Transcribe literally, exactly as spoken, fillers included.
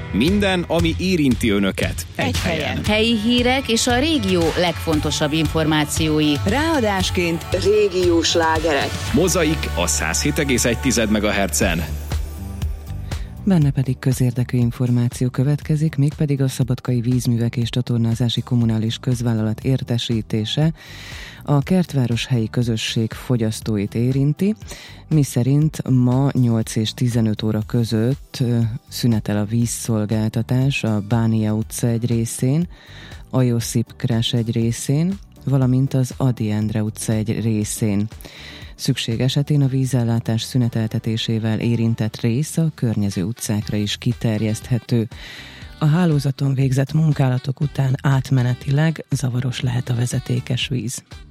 Minden, ami érinti önöket. Egy, Egy helyen. helyen. Helyi hírek és a régió legfontosabb információi. Ráadásként régiós slágerek. Mozaik a száz hét egész egy megahertzen. Benne pedig közérdekű információ következik, mégpedig a Szabadkai Vízművek és Csatornázási Kommunális Közvállalat értesítése a Kertváros helyi közösség fogyasztóit érinti, miszerint ma nyolc és tizenöt óra között szünetel a vízszolgáltatás a Bánia utca egy részén, a Josip Kras egy részén, valamint az Ady Endre utca egy részén. Szükség esetén a vízellátás szüneteltetésével érintett rész a környező utcákra is kiterjeszthető. A hálózaton végzett munkálatok után átmenetileg zavaros lehet a vezetékes víz.